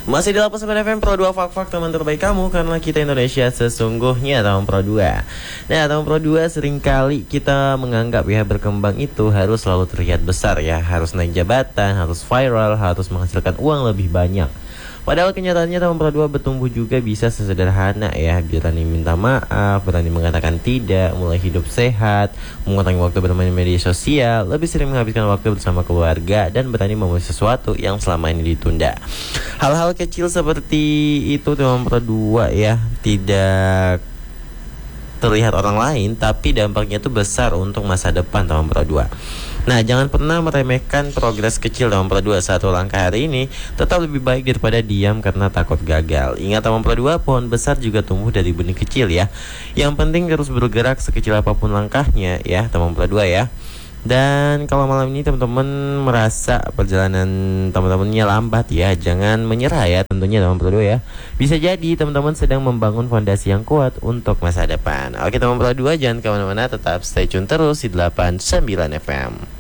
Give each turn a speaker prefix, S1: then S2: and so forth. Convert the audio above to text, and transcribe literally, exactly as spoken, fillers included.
S1: Masih di delapan puluh sembilan F M Pro dua Fak-Fak, teman terbaik kamu, karena kita Indonesia sesungguhnya. Teman Pro dua. Nah, teman Pro dua, seringkali kita menganggap ya berkembang itu harus selalu terlihat besar ya, harus naik jabatan, harus viral, harus menghasilkan uang lebih banyak. Padahal kenyataannya teman Pro dua bertumbuh juga bisa sesederhana ya, berani minta maaf, berani mengatakan tidak, mulai hidup sehat, mengurangi waktu bermain media sosial, lebih sering menghabiskan waktu bersama keluarga, dan berani memulai sesuatu yang selama ini ditunda. Hal-hal kecil seperti itu teman Pro dua ya, tidak terlihat orang lain, tapi dampaknya itu besar untuk masa depan teman Pro dua. Nah, jangan pernah meremehkan progres kecil teman Pro dua. Satu langkah hari ini tetap lebih baik daripada diam karena takut gagal. Ingat teman Pro dua, pohon besar juga tumbuh dari benih kecil ya. Yang penting terus bergerak sekecil apapun langkahnya ya teman Pro dua ya. Dan kalau malam ini teman-teman merasa perjalanan teman-temannya lambat ya, jangan menyerah ya tentunya teman Pro dua ya. Bisa jadi teman-teman sedang membangun fondasi yang kuat untuk masa depan. Oke teman Pro dua, jangan kemana-mana, tetap stay tune terus di delapan puluh sembilan F M.